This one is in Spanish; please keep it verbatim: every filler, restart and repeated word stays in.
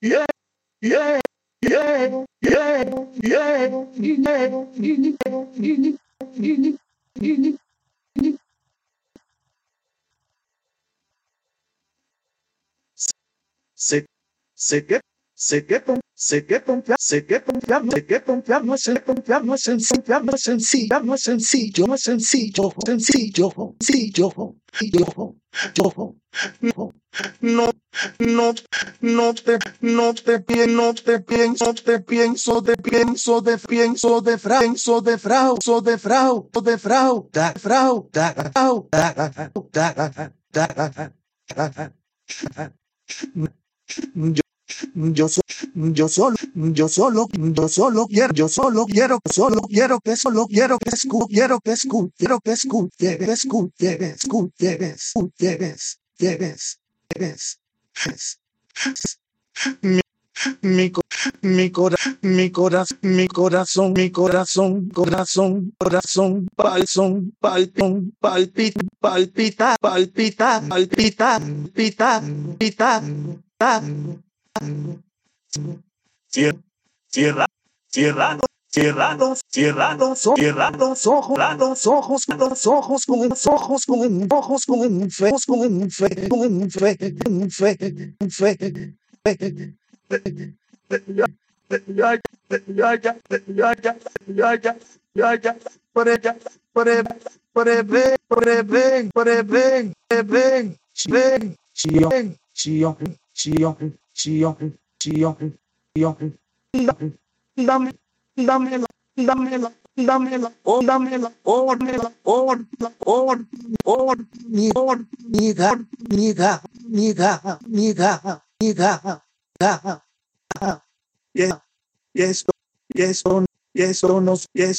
yeah, yeah, yeah, yeah, yeah, yeah. Sé, sé que, sé que, con- sé que confiar, sé que confiar, sé que confiar no es, confiar no es sencillo, confiar no es sencillo, no es sencillo, no es sencillo, sencillo, sencillo, yo, yo, no, no, no, no te, no te pienso, no te pienso, te pienso, de pienso, de pienso, de frauso, de frauso, de frau, de frau, da, frau, da, frau, da, da, da, da, yo, yo, so- yo solo, yo solo, yo solo quiero, yo solo quiero, solo quiero que solo quiero que escu, quiero que escu, quiero que escu, llegues, escu, llegues, escu, llegues, escu, llegues, llegues, llegues, llegues. Mi, mi, co- mi, cora, mi corazón, mi corazón, mi corazón, corazón, corazón, palzón, palpitón, palpita, palpita, palpita, palpita, palpita, palpita, palpita. Cier- Cierra, cierra, cierra los, cierra los ojos, cierra los ojos, cierra los ojos, los ojos con los ojos con un ojos con un fe, con un fe, con un fe, con un fe, un fe, fe. Ya, ya, ya, ya, ya, ya, ya, ya, ya, ya, pre, ya, pre, preven, preven, preven, preven, ven, sion, sion, sion, sion, sion, sion. Dame, dámela, dámela, dámela, oh, dámela, oh, dámela, oh, oh, oh, mi, oh, miga, miga, miga, miga, miga, miga. Yes, yes, yes, yes, yes,